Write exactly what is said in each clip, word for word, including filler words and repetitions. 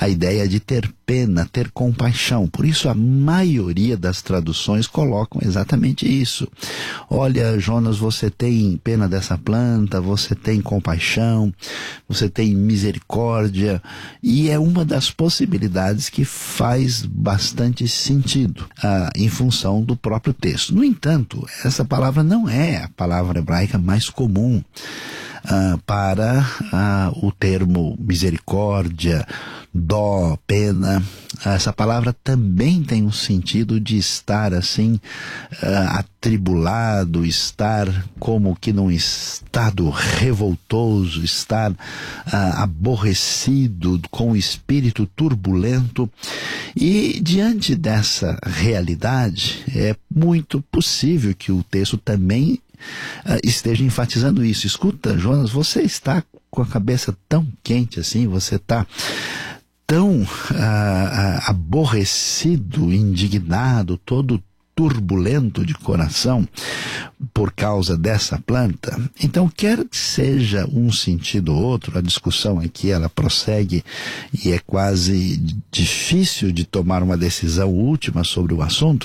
a ideia de ter pena, ter compaixão. Por isso a maioria das traduções colocam exatamente isso. Olha, Jonas, você tem pena dessa planta, você tem compaixão, você tem misericórdia, e é uma das possibilidades que faz bastante sentido ah, em função do próprio texto. No entanto, essa palavra não é a palavra hebraica mais comum Uh, para uh, o termo misericórdia, dó, pena. Essa palavra também tem um sentido de estar assim uh, atribulado, estar como que num estado revoltoso, estar uh, aborrecido, com o espírito turbulento. E diante dessa realidade, é muito possível que o texto também Uh, esteja enfatizando isso. Escuta, Jonas, você está com a cabeça tão quente assim, você está tão uh, uh, aborrecido, indignado, todo turbulento de coração por causa dessa planta. Então, quer que seja um sentido ou outro, a discussão aqui ela prossegue e é quase difícil de tomar uma decisão última sobre o assunto.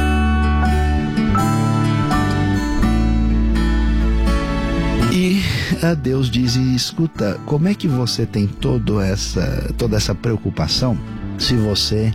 E a Deus diz, escuta, como é que você tem todo essa, toda essa preocupação se você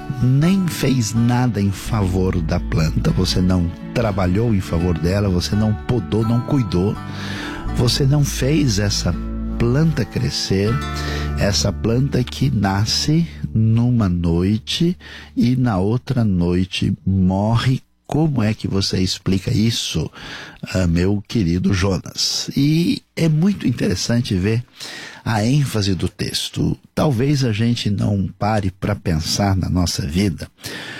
nem fez nada em favor da planta, você não trabalhou em favor dela, você não podou, não cuidou, você não fez essa planta crescer, essa planta que nasce numa noite e na outra noite morre. Como é que você explica isso, uh, meu querido Jonas? E é muito interessante ver a ênfase do texto. Talvez a gente não pare para pensar na nossa vida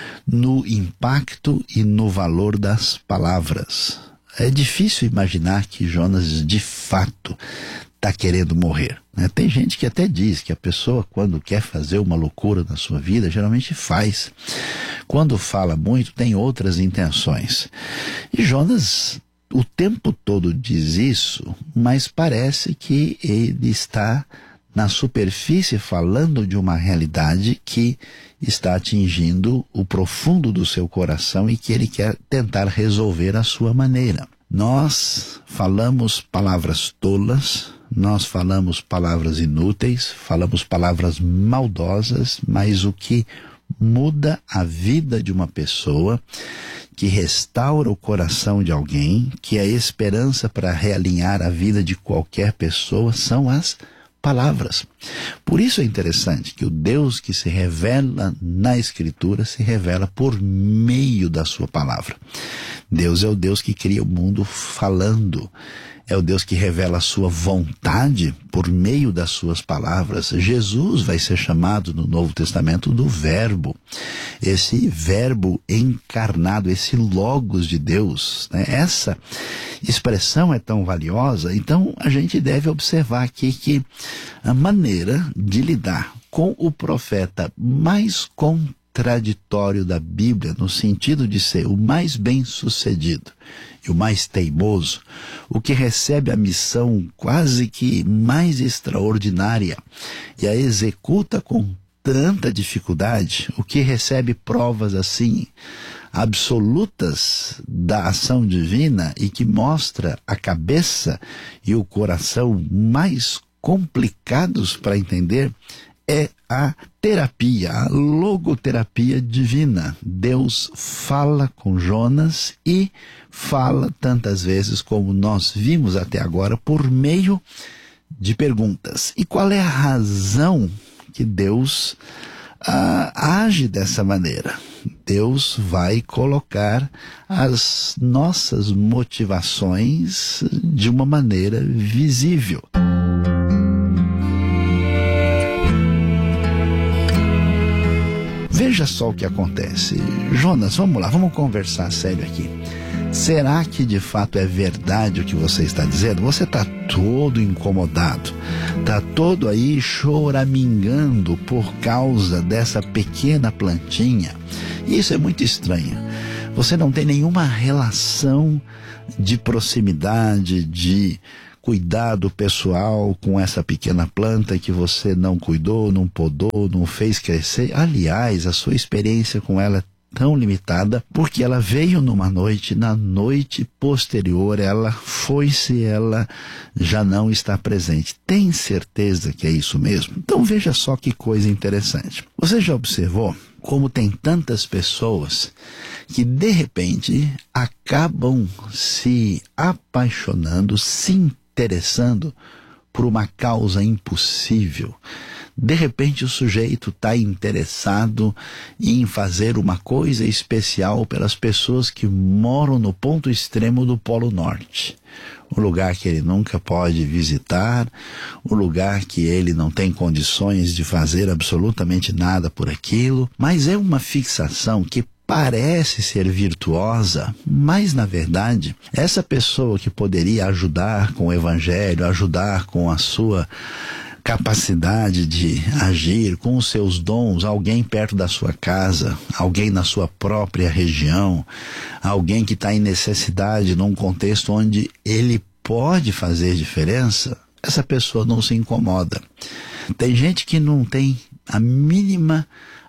no impacto e no valor das palavras. É difícil imaginar que Jonas de fato está querendo morrer, né? Tem gente que até diz que a pessoa, quando quer fazer uma loucura na sua vida, geralmente faz. Quando fala muito, tem outras intenções. E Jonas o tempo todo diz isso, mas parece que ele está na superfície falando de uma realidade que está atingindo o profundo do seu coração e que ele quer tentar resolver à sua maneira. Nós falamos palavras tolas, nós falamos palavras inúteis, falamos palavras maldosas, mas o que muda a vida de uma pessoa, que restaura o coração de alguém, que é a esperança para realinhar a vida de qualquer pessoa, são as palavras. Por isso é interessante que o Deus que se revela na Escritura se revela por meio da sua palavra. Deus é o Deus que cria o mundo falando. É o Deus que revela a sua vontade por meio das suas palavras. Jesus vai ser chamado no Novo Testamento do Verbo. Esse Verbo encarnado, esse Logos de Deus, né? Essa expressão é tão valiosa. Então a gente deve observar aqui que a maneira de lidar com o profeta mais contraditório da Bíblia, no sentido de ser o mais bem-sucedido e o mais teimoso, o que recebe a missão quase que mais extraordinária e a executa com tanta dificuldade, o que recebe provas assim absolutas da ação divina e que mostra a cabeça e o coração mais complicados para entender, é a terapia, a logoterapia divina. Deus fala com Jonas e fala tantas vezes como nós vimos até agora por meio de perguntas. E qual é a razão que Deus ah, age dessa maneira? Deus vai colocar as nossas motivações de uma maneira visível. Veja só o que acontece. Jonas, vamos lá, vamos conversar sério aqui. Será que de fato é verdade o que você está dizendo? Você está todo incomodado, está todo aí choramingando por causa dessa pequena plantinha. Isso é muito estranho. Você não tem nenhuma relação de proximidade, de cuidado pessoal com essa pequena planta que você não cuidou, não podou, não fez crescer. Aliás, a sua experiência com ela é tão limitada porque ela veio numa noite, na noite posterior ela foi-se, ela já não está presente. Tem certeza que é isso mesmo? Então veja só que coisa interessante. Você já observou como tem tantas pessoas que de repente acabam se apaixonando, se interessando por uma causa impossível? De repente o sujeito está interessado em fazer uma coisa especial pelas pessoas que moram no ponto extremo do Polo Norte. Um lugar que ele nunca pode visitar, um lugar que ele não tem condições de fazer absolutamente nada por aquilo, mas é uma fixação que parece ser virtuosa, mas na verdade, essa pessoa que poderia ajudar com o evangelho, ajudar com a sua capacidade de agir, com os seus dons, alguém perto da sua casa, alguém na sua própria região, alguém que está em necessidade num contexto onde ele pode fazer diferença, essa pessoa não se incomoda. Tem gente que não tem a mínima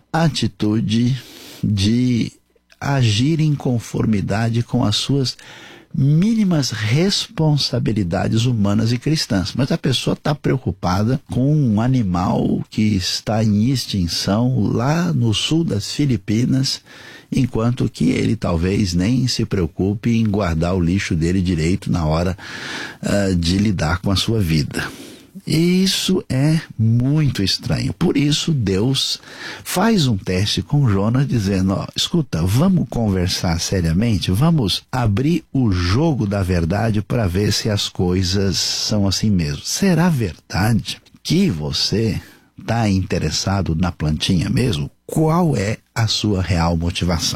atitude de agir em conformidade com as suas mínimas responsabilidades humanas e cristãs, mas a pessoa está preocupada com um animal que está em extinção lá no sul das Filipinas, enquanto que ele talvez nem se preocupe em guardar o lixo dele direito na hora uh, de lidar com a sua vida. E isso é muito estranho. Por isso Deus faz um teste com Jonas dizendo, ó, escuta, vamos conversar seriamente, vamos abrir o jogo da verdade para ver se as coisas são assim mesmo. Será verdade que você está interessado na plantinha mesmo? Qual é a sua real motivação?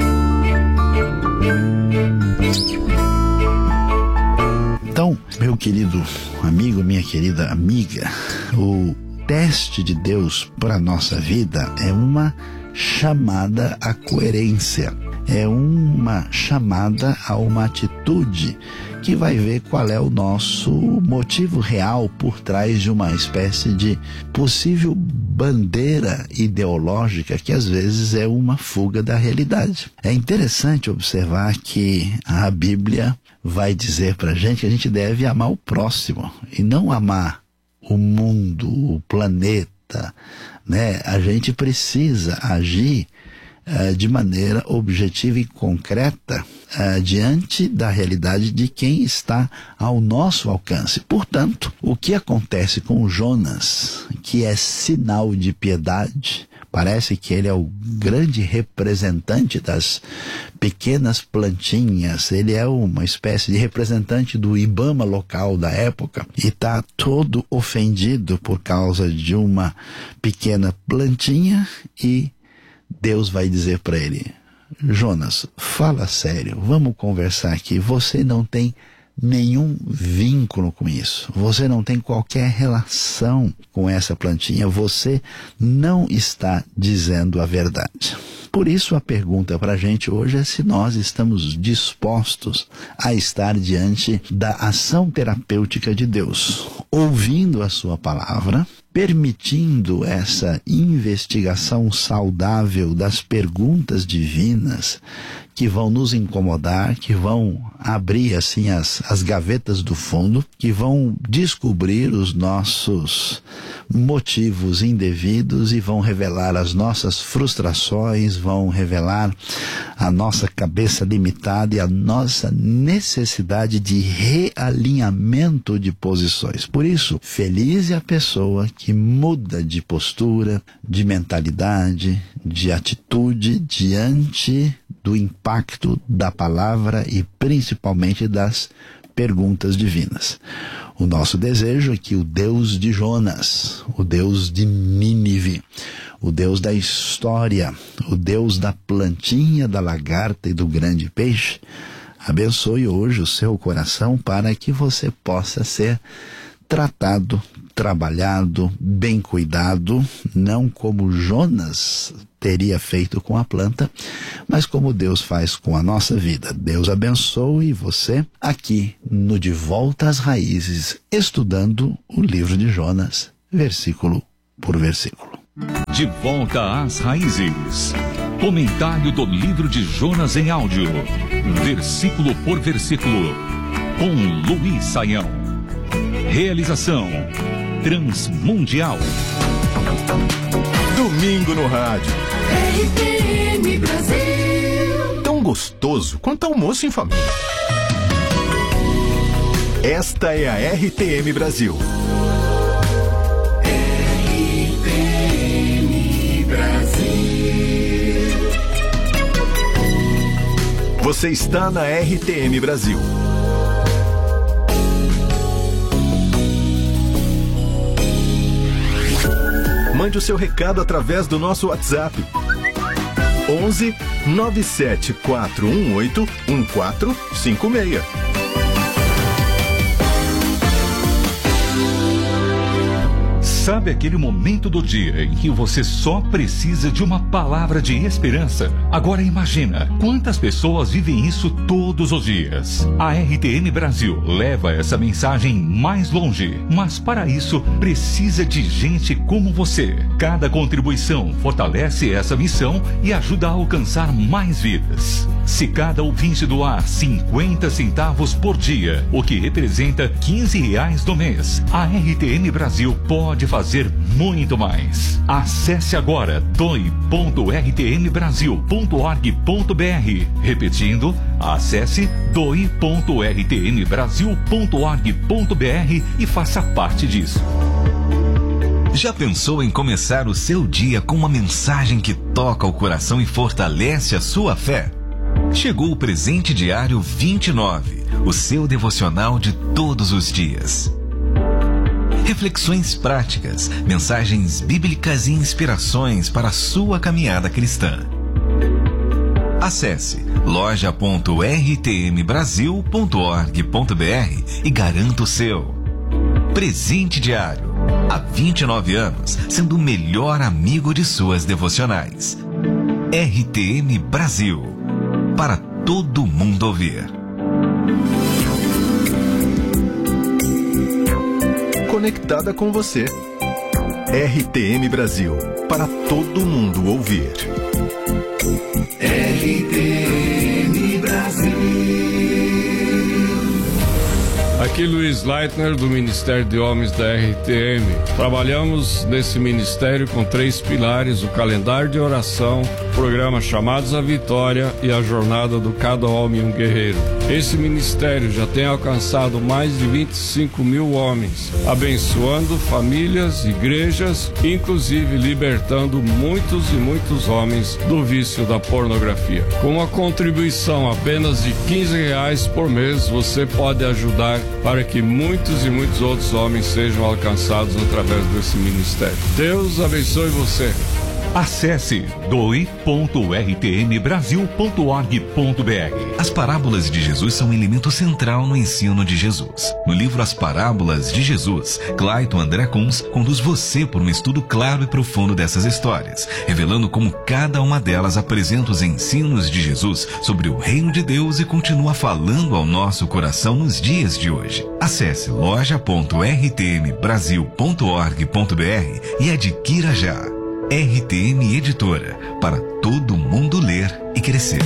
Então, meu querido amigo, minha querida amiga, o teste de Deus para a nossa vida é uma chamada à coerência, é uma chamada a uma atitude que vai ver qual é o nosso motivo real por trás de uma espécie de possível bandeira ideológica que às vezes é uma fuga da realidade. É interessante observar que a Bíblia vai dizer pra gente que a gente deve amar o próximo e não amar o mundo, o planeta, né? A gente precisa agir uh, de maneira objetiva e concreta uh, diante da realidade de quem está ao nosso alcance. Portanto, o que acontece com Jonas, que é sinal de piedade, parece que ele é o grande representante das pequenas plantinhas, ele é uma espécie de representante do Ibama local da época e está todo ofendido por causa de uma pequena plantinha e Deus vai dizer para ele, Jonas, fala sério, vamos conversar aqui, você não tem nenhum vínculo com isso, você não tem qualquer relação com essa plantinha, você não está dizendo a verdade. Por isso a pergunta para a gente hoje é se nós estamos dispostos a estar diante da ação terapêutica de Deus, ouvindo a sua palavra, permitindo essa investigação saudável das perguntas divinas que vão nos incomodar, que vão abrir assim as, as gavetas do fundo, que vão descobrir os nossos motivos indevidos e vão revelar as nossas frustrações, vão revelar a nossa cabeça limitada e a nossa necessidade de realinhamento de posições. Por isso, feliz é a pessoa que muda de postura, de mentalidade, de atitude diante do impacto da palavra e principalmente das perguntas divinas. O nosso desejo é que o Deus de Jonas, o Deus de Nínive, o Deus da história, o Deus da plantinha, da lagarta e do grande peixe, abençoe hoje o seu coração para que você possa ser tratado, trabalhado, bem cuidado, não como Jonas teria feito com a planta, mas como Deus faz com a nossa vida. Deus abençoe você aqui no De Volta às Raízes, estudando o livro de Jonas, versículo por versículo. De Volta às Raízes. Comentário do livro de Jonas em áudio, versículo por versículo, com Luiz Saião. Realização Transmundial. Domingo no rádio. R T M Brasil. Tão gostoso quanto almoço em família. Esta é a R T M Brasil. R T M Brasil. Você está na R T M Brasil. Mande o seu recado através do nosso WhatsApp. onze nove sete quatro um oito um quatro cinco seis. Sabe aquele momento do dia em que você só precisa de uma palavra de esperança? Agora imagina, quantas pessoas vivem isso todos os dias? A R T M Brasil leva essa mensagem mais longe, mas para isso precisa de gente como você. Cada contribuição fortalece essa missão e ajuda a alcançar mais vidas. Se cada ouvinte doar cinquenta centavos por dia, o que representa quinze reais no mês, a R T M Brasil pode fazer muito mais. Acesse agora doe ponto r t m brasil ponto org ponto b r. Repetindo, acesse doe ponto r t m brasil ponto org ponto b r e faça parte disso. Já pensou em começar o seu dia com uma mensagem que toca o coração e fortalece a sua fé? Chegou o Presente Diário vinte e nove, o seu devocional de todos os dias. Reflexões práticas, mensagens bíblicas e inspirações para a sua caminhada cristã. Acesse loja ponto r t m brasil ponto org ponto b r e garanta o seu. Presente Diário, há vinte e nove anos, sendo o melhor amigo de suas devocionais. R T M Brasil, para todo mundo ouvir. Conectada com você. R T M Brasil, para todo mundo ouvir. R T M Brasil. Aqui Luiz Leitner, do Ministério de Homens da R T M. Trabalhamos nesse ministério com três pilares: o calendário de oração, o programa Chamados à Vitória e a jornada do Cada Homem um Guerreiro. Esse ministério já tem alcançado mais de vinte e cinco mil homens, abençoando famílias, igrejas, inclusive libertando muitos e muitos homens do vício da pornografia. Com uma contribuição apenas de quinze reais por mês, você pode ajudar para que muitos e muitos outros homens sejam alcançados através desse ministério. Deus abençoe você. Acesse doe ponto r t m brasil ponto org ponto b r. As parábolas de Jesus são um elemento central no ensino de Jesus. No livro As Parábolas de Jesus, Clayton André Kunz conduz você por um estudo claro e profundo dessas histórias, revelando como cada uma delas apresenta os ensinos de Jesus sobre o reino de Deus e continua falando ao nosso coração nos dias de hoje. Acesse loja ponto r t m brasil ponto org ponto b r e adquira já. R T M Editora, para todo mundo ler e crescer.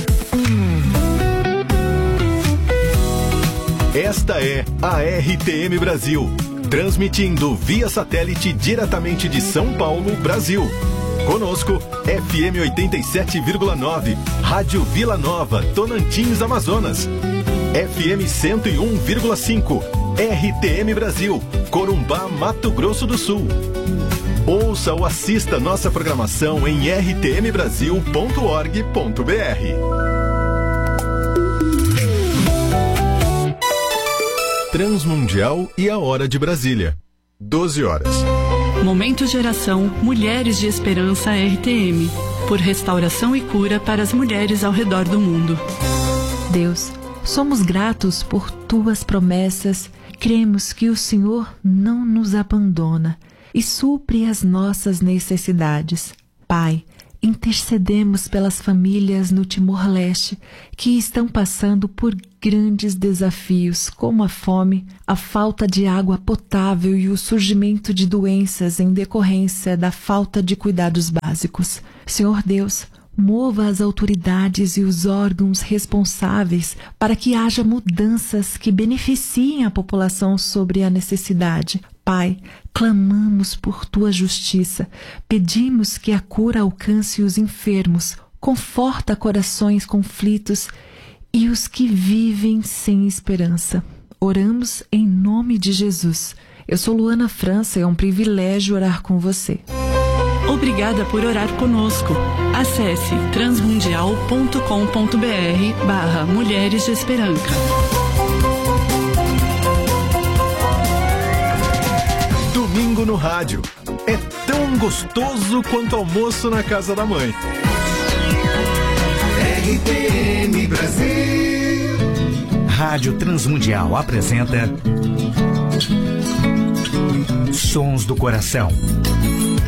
Esta é a R T M Brasil, transmitindo via satélite diretamente de São Paulo, Brasil. Conosco, F M oitenta e sete vírgula nove, Rádio Vila Nova, Tonantins, Amazonas. F M cento e um vírgula cinco, R T M Brasil, Corumbá, Mato Grosso do Sul. Ouça ou assista nossa programação em r t m brasil ponto org ponto b r. Transmundial e a Hora de Brasília. doze horas. Momento de oração Mulheres de Esperança R T M. Por restauração e cura para as mulheres ao redor do mundo. Deus, somos gratos por tuas promessas. Cremos que o Senhor não nos abandona e supre as nossas necessidades. Pai, intercedemos pelas famílias no Timor-Leste que estão passando por grandes desafios, como a fome, a falta de água potável e o surgimento de doenças em decorrência da falta de cuidados básicos. Senhor Deus, mova as autoridades e os órgãos responsáveis para que haja mudanças que beneficiem a população sobre a necessidade. Pai, clamamos por tua justiça, pedimos que a cura alcance os enfermos, conforta corações conflitos e os que vivem sem esperança. Oramos em nome de Jesus. Eu sou Luana França e é um privilégio orar com você. Obrigada por orar conosco. Acesse transmundial ponto com ponto br barra Mulheres de Esperança. Domingo no rádio. É tão gostoso quanto almoço na casa da mãe. R T M Brasil. Rádio Transmundial apresenta Sons do Coração.